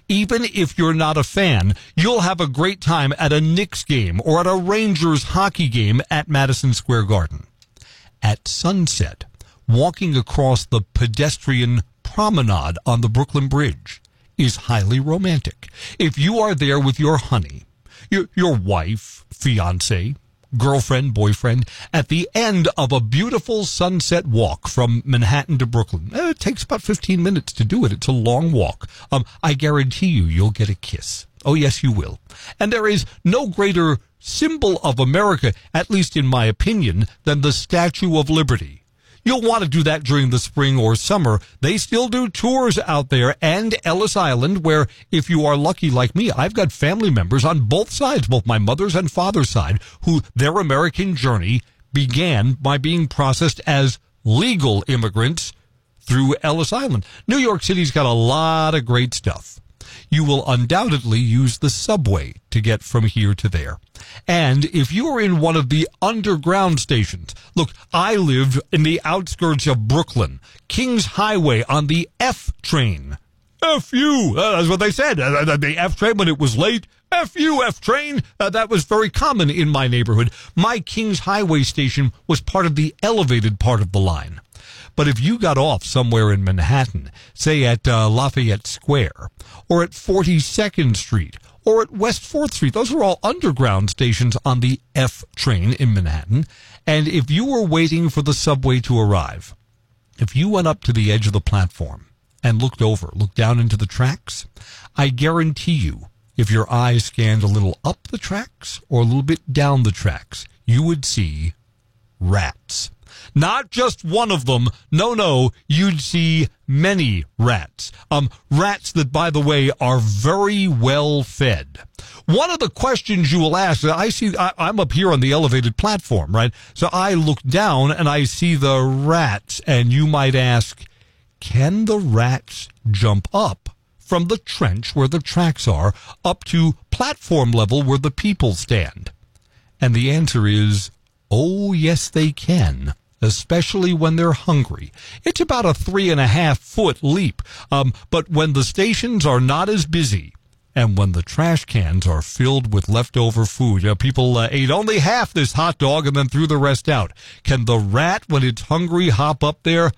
Even if you're not a fan, you'll have a great time at a Knicks game or at a Rangers hockey game at Madison Square Garden. At sunset, walking across the pedestrian promenade on the Brooklyn Bridge is highly romantic. If you are there with your honey, your wife, fiance, girlfriend, boyfriend, at the end of a beautiful sunset walk from Manhattan to Brooklyn. It takes about 15 minutes to do it. It's a long walk. I guarantee you'll get a kiss. Oh, yes, you will. And there is no greater symbol of America, at least in my opinion, than the Statue of Liberty. You'll want to do that during the spring or summer. They still do tours out there, and Ellis Island, where if you are lucky like me, I've got family members on both sides, both my mother's and father's side, who their American journey began by being processed as legal immigrants through Ellis Island. New York City's got a lot of great stuff. You will undoubtedly use the subway to get from here to there. And if you are in one of the underground stations, look, I lived in the outskirts of Brooklyn, Kings Highway on the F train. F you, that's what they said. The F train when it was late. F you, F train. That was very common in my neighborhood. My Kings Highway station was part of the elevated part of the line. But if you got off somewhere in Manhattan, say at Lafayette Square, or at 42nd Street, or at West 4th Street, those are all underground stations on the F train in Manhattan. And if you were waiting for the subway to arrive, if you went up to the edge of the platform and looked down into the tracks, I guarantee you, if your eyes scanned a little up the tracks or a little bit down the tracks, you would see rats. Not just one of them. No, you'd see many rats. Rats that, by the way, are very well fed. One of the questions you will ask, I'm up here on the elevated platform, right? So I look down and I see the rats, and you might ask, can the rats jump up from the trench where the tracks are up to platform level where the people stand? And the answer is, oh, yes, they can. Especially when they're hungry. It's about a 3.5-foot leap. But when the stations are not as busy and when the trash cans are filled with leftover food, people ate only half this hot dog and then threw the rest out. Can the rat, when it's hungry, hop up there?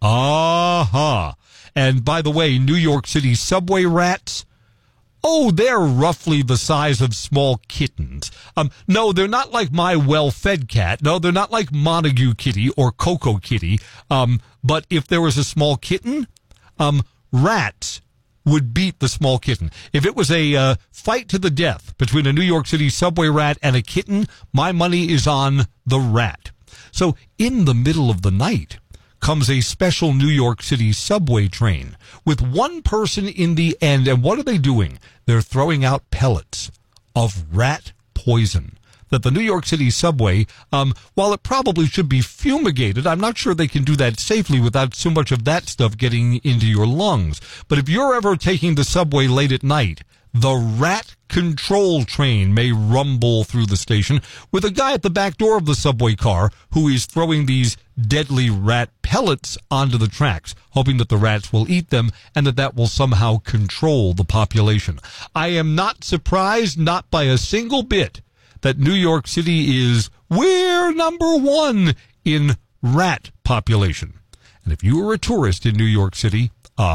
Aha! And by the way, New York City subway rats, oh, they're roughly the size of small kittens. No, they're not like my well-fed cat. No, they're not like Montague Kitty or Coco Kitty. But if there was a small kitten, rats would beat the small kitten. If it was a fight to the death between a New York City subway rat and a kitten, my money is on the rat. So in the middle of the night comes a special New York City subway train with one person in the end. And what are they doing? They're throwing out pellets of rat poison that the New York City subway, while it probably should be fumigated, I'm not sure they can do that safely without so much of that stuff getting into your lungs. But if you're ever taking the subway late at night, the rat control train may rumble through the station with a guy at the back door of the subway car who is throwing these deadly rat pellets onto the tracks, hoping that the rats will eat them and that will somehow control the population. I am not surprised, not by a single bit, that New York City is, we're number one in rat population. And if you are a tourist in New York City,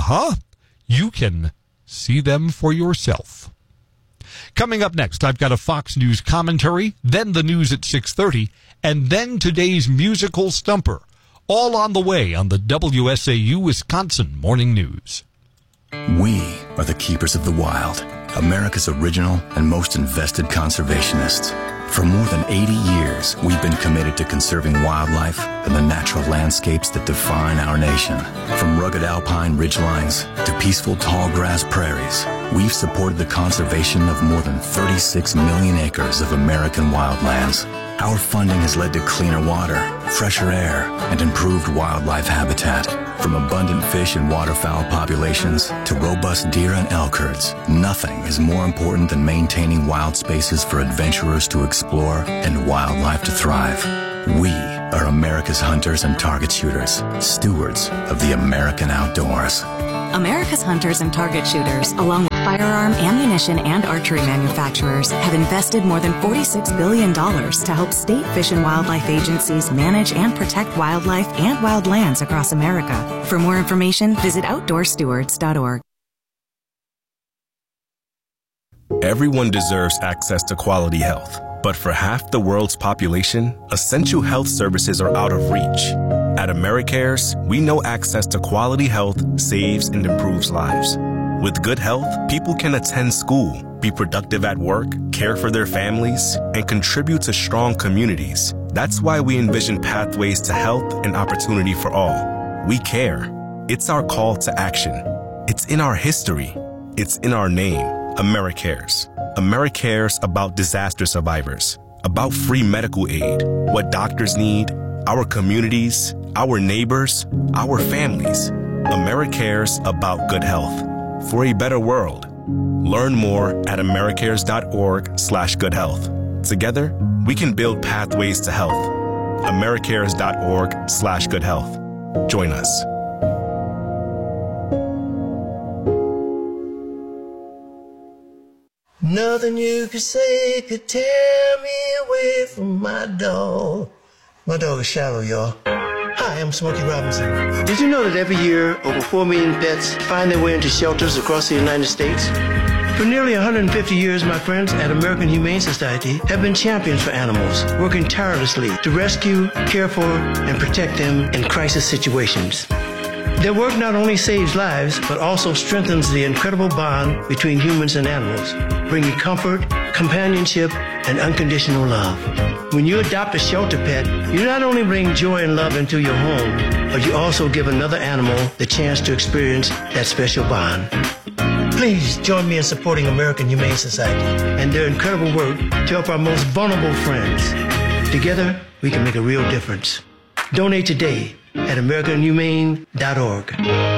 you can see them for yourself. Coming up next, I've got a Fox News commentary, then the news at 6:30, and then today's musical stumper, all on the way on the WSAU Wisconsin Morning News. We are the keepers of the wild, America's original and most invested conservationists. For more than 80 years, we've been committed to conserving wildlife and the natural landscapes that define our nation. From rugged alpine ridgelines to peaceful tall grass prairies, we've supported the conservation of more than 36 million acres of American wildlands. Our funding has led to cleaner water, fresher air, and improved wildlife habitat. From abundant fish and waterfowl populations to robust deer and elk herds, nothing is more important than maintaining wild spaces for adventurers to explore and wildlife to thrive. We are America's hunters and target shooters, stewards of the American outdoors. America's Hunters and Target Shooters, along with firearm, ammunition, and archery manufacturers have invested more than $46 billion to help state fish and wildlife agencies manage and protect wildlife and wildlands across America. For more information, visit OutdoorStewards.org. Everyone deserves access to quality health, but for half the world's population, essential health services are out of reach. At AmeriCares, we know access to quality health saves and improves lives. With good health, people can attend school, be productive at work, care for their families, and contribute to strong communities. That's why we envision pathways to health and opportunity for all. We care. It's our call to action. It's in our history. It's in our name. AmeriCares. AmeriCares about disaster survivors, about free medical aid, what doctors need, our communities, our neighbors, our families. AmeriCares about good health. For a better world. Learn more at americares.org/goodhealth. Together, we can build pathways to health. americares.org/goodhealth. Join us. Nothing you could say could tear me away from my dog. My dog is Shallow, y'all. Hi, I'm Smokey Robinson. Did you know that every year, over 4 million pets find their way into shelters across the United States? For nearly 150 years, my friends at American Humane Society have been champions for animals, working tirelessly to rescue, care for, and protect them in crisis situations. Their work not only saves lives, but also strengthens the incredible bond between humans and animals, bringing comfort, companionship, and unconditional love. When you adopt a shelter pet, you not only bring joy and love into your home, but you also give another animal the chance to experience that special bond. Please join me in supporting American Humane Society and their incredible work to help our most vulnerable friends. Together, we can make a real difference. Donate today at AmericanHumane.org.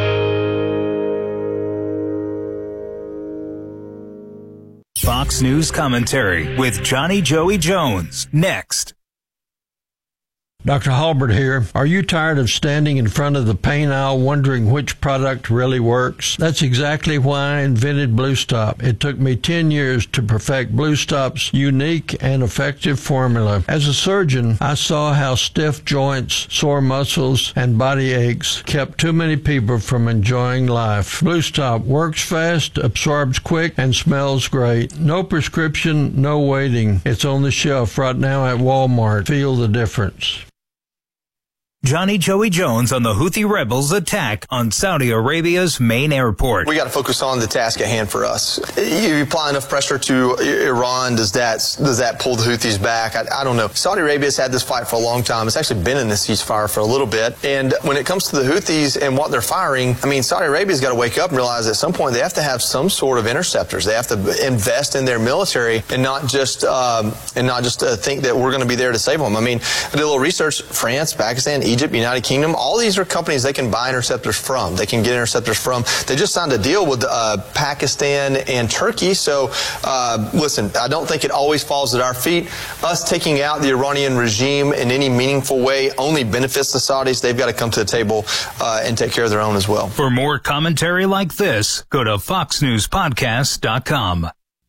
Fox News commentary with Johnny Joey Jones. Next. Dr. Halbert here. Are you tired of standing in front of the paint aisle wondering which product really works? That's exactly why I invented Blue Stop. It took me 10 years to perfect Blue Stop's unique and effective formula. As a surgeon, I saw how stiff joints, sore muscles, and body aches kept too many people from enjoying life. Blue Stop works fast, absorbs quick, and smells great. No prescription, no waiting. It's on the shelf right now at Walmart. Feel the difference. Johnny Joey Jones on the Houthi rebels' attack on Saudi Arabia's main airport. We got to focus on the task at hand for us. You apply enough pressure to Iran, does that pull the Houthis back? I don't know. Saudi Arabia's had this fight for a long time. It's actually been in this ceasefire for a little bit. And when it comes to the Houthis and what they're firing, I mean, Saudi Arabia's got to wake up and realize at some point they have to have some sort of interceptors. They have to invest in their military and not just think that we're going to be there to save them. I mean, I did a little research. France, Pakistan, Egypt, United Kingdom, all these are companies they can buy interceptors from. They can get interceptors from. They just signed a deal with Pakistan and Turkey. So, listen, I don't think it always falls at our feet. Us taking out the Iranian regime in any meaningful way only benefits the Saudis. They've got to come to the table and take care of their own as well. For more commentary like this, go to foxnewspodcast.com.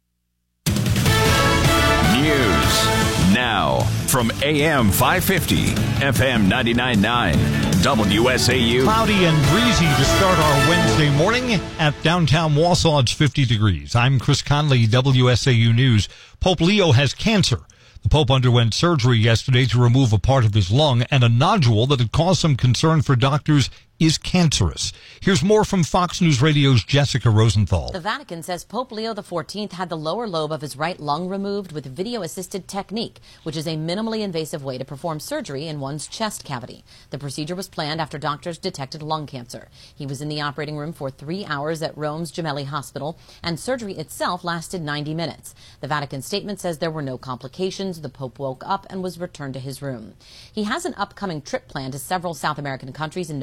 News now from AM 550, FM 99.9, WSAU. Cloudy and breezy to start our Wednesday morning at downtown Wausau. It's 50 degrees. I'm Chris Conley, WSAU News. Pope Leo has cancer. The Pope underwent surgery yesterday to remove a part of his lung, and a nodule that had caused some concern for doctors is cancerous. Here's more from Fox News Radio's Jessica Rosenthal. The Vatican says Pope Leo XIV had the lower lobe of his right lung removed with video-assisted technique, which is a minimally invasive way to perform surgery in one's chest cavity. The procedure was planned after doctors detected lung cancer. He was in the operating room for 3 hours at Rome's Gemelli Hospital, and surgery itself lasted 90 minutes. The Vatican statement says there were no complications. The Pope woke up and was returned to his room. He has an upcoming trip planned to several South American countries in November,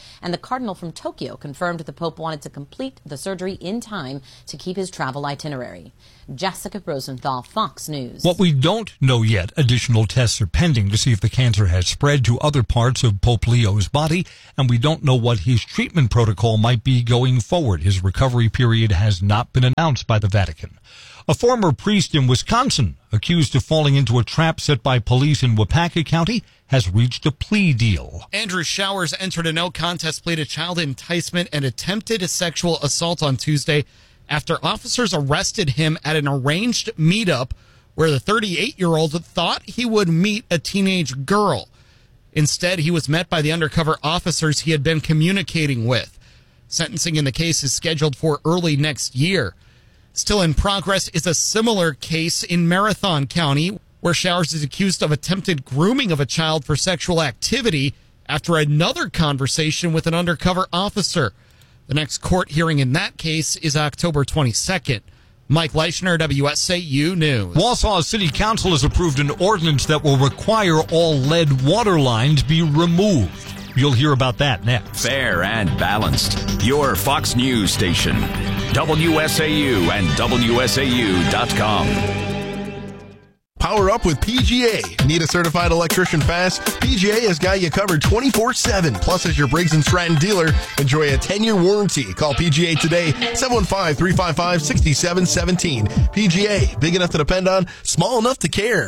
and the Cardinal from Tokyo confirmed the Pope wanted to complete the surgery in time to keep his travel itinerary. Jessica Rosenthal, Fox News. What we don't know yet, additional tests are pending to see if the cancer has spread to other parts of Pope Leo's body, and we don't know what his treatment protocol might be going forward. His recovery period has not been announced by the Vatican. A former priest in Wisconsin, accused of falling into a trap set by police in Wapaka County, has reached a plea deal. Andrew Showers entered a no-contest plea to child enticement and attempted sexual assault on Tuesday after officers arrested him at an arranged meetup where the 38-year-old thought he would meet a teenage girl. Instead, he was met by the undercover officers he had been communicating with. Sentencing in the case is scheduled for early next year. Still in progress is a similar case in Marathon County, where Showers is accused of attempted grooming of a child for sexual activity after another conversation with an undercover officer. The next court hearing in that case is October 22nd. Mike Leischner, WSAU News. Wausau City Council has approved an ordinance that will require all lead water lines be removed. You'll hear about that next. Fair and balanced. Your Fox News station. WSAU and WSAU.com. Power up with PGA. Need a certified electrician fast? PGA has got you covered 24/7. Plus, as your Briggs & Stratton dealer, enjoy a 10-year warranty. Call PGA today, 715-355-6717. PGA, big enough to depend on, small enough to care.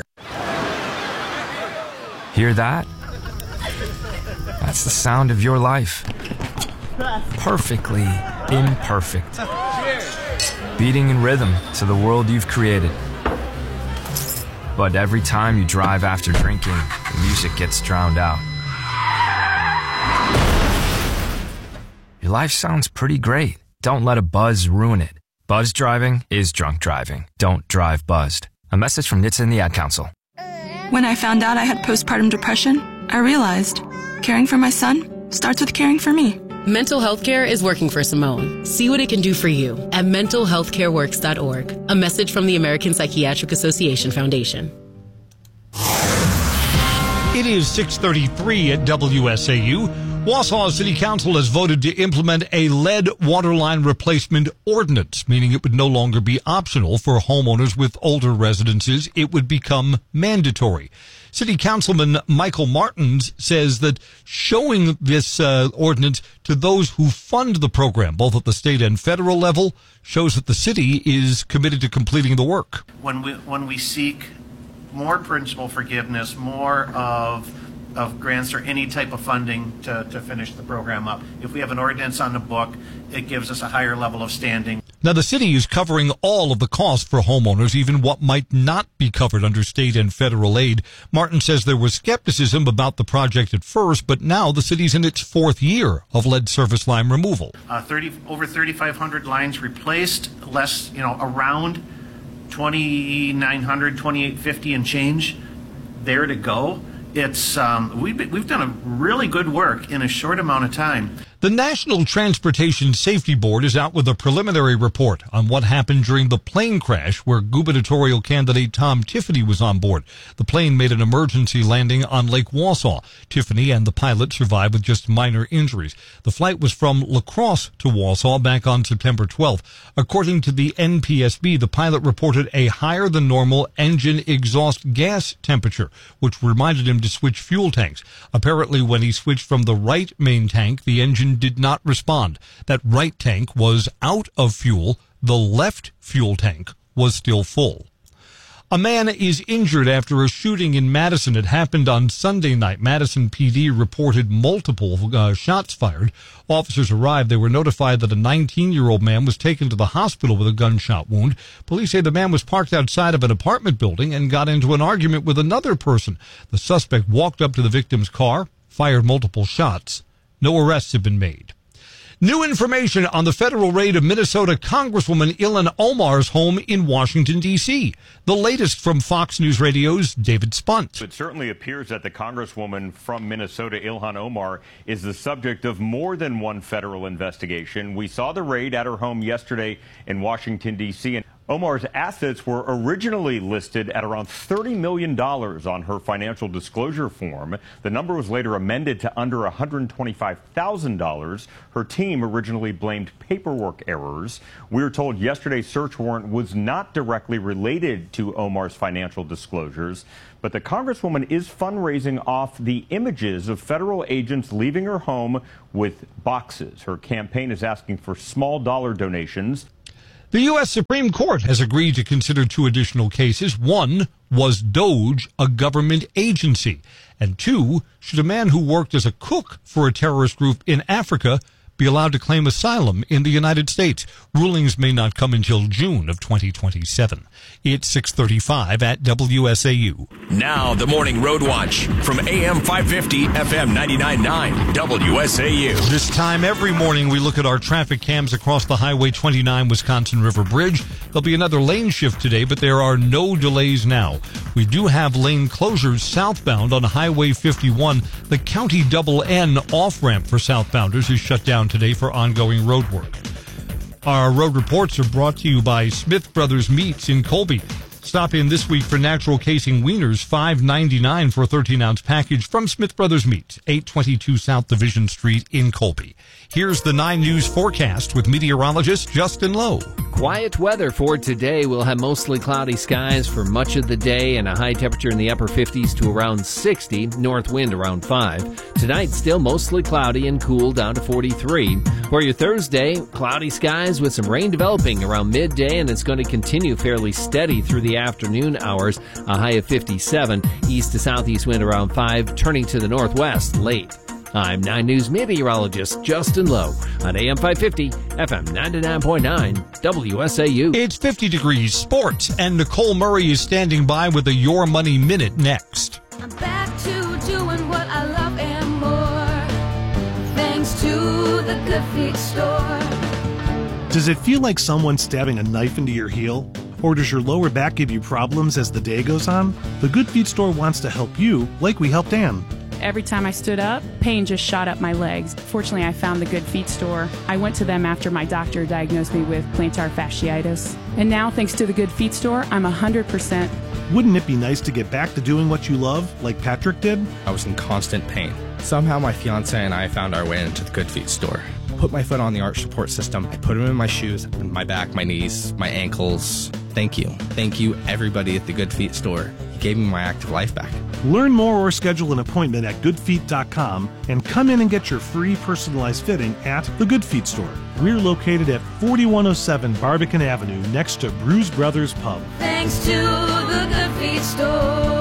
Hear that? That's the sound of your life. Perfectly imperfect. Beating in rhythm to the world you've created. But every time you drive after drinking, the music gets drowned out. Your life sounds pretty great. Don't let a buzz ruin it. Buzz driving is drunk driving. Don't drive buzzed. A message from NHTSA and the Ad Council. When I found out I had postpartum depression, I realized caring for my son starts with caring for me. Mental health care is working for Simone. See what it can do for you at mentalhealthcareworks.org. A message from the American Psychiatric Association Foundation. It is 6:33 at WSAU. Wausau City Council has voted to implement a lead waterline replacement ordinance, meaning it would no longer be optional for homeowners with older residences. It would become mandatory. City Councilman Michael Martins says that showing this ordinance to those who fund the program, both at the state and federal level, shows that the city is committed to completing the work. When we seek more principal forgiveness, more of grants or any type of funding to finish the program up. If we have an ordinance on the book, it gives us a higher level of standing. Now, the city is covering all of the costs for homeowners, even what might not be covered under state and federal aid. Martin says there was skepticism about the project at first, but now the city's in its fourth year of lead surface line removal. Over 3,500 lines replaced, around 2,900, 2,850 and change there to go. It's we've done a really good work in a short amount of time. The National Transportation Safety Board is out with a preliminary report on what happened during the plane crash where gubernatorial candidate Tom Tiffany was on board. The plane made an emergency landing on Lake Wausau. Tiffany and the pilot survived with just minor injuries. The flight was from La Crosse to Wausau back on September 12th. According to the NPSB, the pilot reported a higher than normal engine exhaust gas temperature, which reminded him to switch fuel tanks. Apparently, when he switched from the right main tank, the engine did not respond. That right tank was out of fuel. The left fuel tank was still full. A man is injured after a shooting in Madison. It happened on Sunday night. Madison PD reported multiple shots fired. Officers arrived. They were notified that a 19-year-old man was taken to the hospital with a gunshot wound. Police say the man was parked outside of an apartment building and got into an argument with another person. The suspect walked up to the victim's car, fired multiple shots. No arrests have been made. New information on the federal raid of Minnesota Congresswoman Ilhan Omar's home in Washington, D.C. The latest from Fox News Radio's David Spunt. It certainly appears that the Congresswoman from Minnesota, Ilhan Omar, is the subject of more than one federal investigation. We saw the raid at her home yesterday in Washington, D.C. Omar's assets were originally listed at around $30 million on her financial disclosure form. The number was later amended to under $125,000. Her team originally blamed paperwork errors. We were told yesterday's search warrant was not directly related to Omar's financial disclosures, but the Congresswoman is fundraising off the images of federal agents leaving her home with boxes. Her campaign is asking for small dollar donations. The U.S. Supreme Court has agreed to consider 2 additional cases. One, was DOJ a government agency? And 2, should a man who worked as a cook for a terrorist group in Africa be allowed to claim asylum in the United States? Rulings may not come until June of 2027. It's 6:35 at WSAU. Now the Morning Road Watch from AM 550, FM 99.9, WSAU. This time every morning we look at our traffic cams across the Highway 29 Wisconsin River Bridge. There'll be another lane shift today, but there are no delays now. We do have lane closures southbound on Highway 51. The County Double N off-ramp for southbounders is shut down today for ongoing road work. Our road reports are brought to you by Smith Brothers Meats in Colby. Stop in this week for natural casing wieners, $5.99 for a 13-ounce package from Smith Brothers Meats, 822 South Division Street in Colby. Here's the 9 News forecast with meteorologist Justin Lowe. Quiet weather for today. We'll have mostly cloudy skies for much of the day and a high temperature in the upper 50s to around 60, north wind around 5. Tonight, still mostly cloudy and cool down to 43. For your Thursday, cloudy skies with some rain developing around midday, and it's going to continue fairly steady through the afternoon hours, a high of 57, east to southeast wind around 5, turning to the northwest late. I'm 9 News meteorologist Justin Lowe on AM 550, FM 99.9, WSAU. It's 50 degrees sports, and Nicole Murray is standing by with a Your Money Minute next. I'm back to doing what I love and more, thanks to the Good Feet store. Does it feel like someone's stabbing a knife into your heel? Or does your lower back give you problems as the day goes on? The Good Feet store wants to help you, like we helped Ann. Every time I stood up, pain just shot up my legs. Fortunately, I found the Good Feet store. I went to them after my doctor diagnosed me with plantar fasciitis. And now, thanks to the Good Feet store, I'm 100%. Wouldn't it be nice to get back to doing what you love, like Patrick did? I was in constant pain. Somehow my fiance and I found our way into the Good Feet store. Put my foot on the arch support system. I put them in my shoes, my back, my knees, my ankles. Thank you. Thank you, everybody at the Good Feet store. You gave me my active life back. Learn more or schedule an appointment at goodfeet.com and come in and get your free personalized fitting at the Good Feet store. We're located at 4107 Barbican Avenue next to Bruise Brothers Pub. Thanks to the Good Feet store.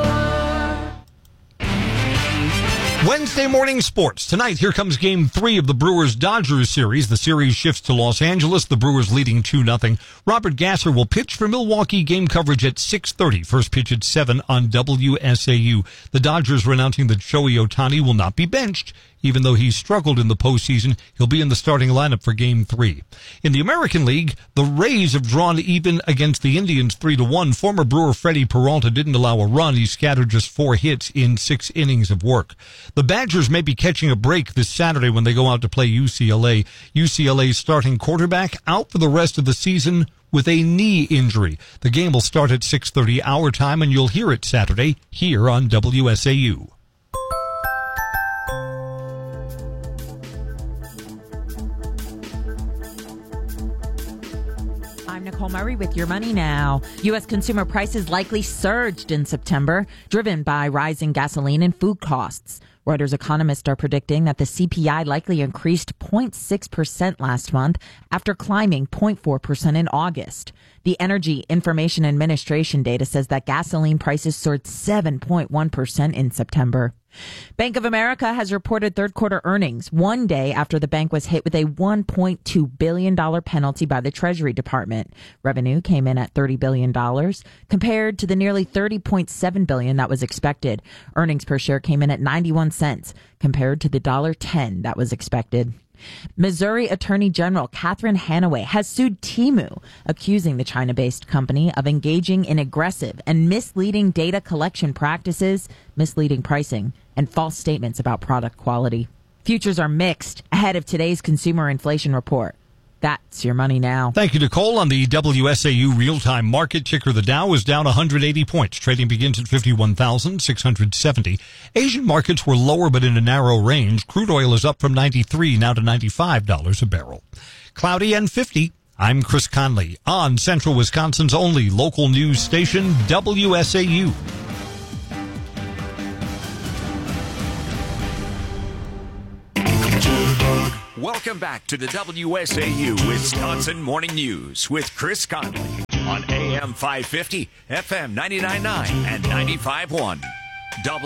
Wednesday morning sports. Tonight, here comes Game 3 of the Brewers-Dodgers series. The series shifts to Los Angeles, the Brewers leading 2-0. Robert Gasser will pitch for Milwaukee. Game coverage at 6:30. First pitch at 7 on WSAU. The Dodgers are announcing that Shohei Ohtani will not be benched. Even though he's struggled in the postseason, he'll be in the starting lineup for Game 3. In the American League, the Rays have drawn even against the Indians 3-1. Former Brewer Freddie Peralta didn't allow a run. He scattered just 4 hits in 6 innings of work. The Badgers may be catching a break this Saturday when they go out to play UCLA. UCLA's starting quarterback out for the rest of the season with a knee injury. The game will start at 6:30 our time, and you'll hear it Saturday here on WSAU. Nicole Murray with Your Money Now. U.S. consumer prices likely surged in September, driven by rising gasoline and food costs. Reuters economists are predicting that the CPI likely increased 0.6% last month after climbing 0.4% in August. The Energy Information Administration data says that gasoline prices soared 7.1% in September. Bank of America has reported third quarter earnings one day after the bank was hit with a $1.2 billion penalty by the Treasury Department. Revenue came in at $30 billion compared to the nearly $30.7 billion that was expected. Earnings per share came in at 91 cents compared to the $1.10 that was expected. Missouri Attorney General Catherine Hanaway has sued Temu, accusing the China-based company of engaging in aggressive and misleading data collection practices, misleading pricing, and false statements about product quality. Futures are mixed ahead of today's consumer inflation report. That's your money now. Thank you, Nicole. On the WSAU real-time market ticker, the Dow is down 180 points. Trading begins at 51,670. Asian markets were lower but in a narrow range. Crude oil is up from $93 now to $95 a barrel. Cloudy and 50. I'm Chris Conley on Central Wisconsin's only local news station, WSAU. Welcome back to the WSAU Wisconsin Morning News with Chris Conley on AM 550, FM 99.9 and 95.1.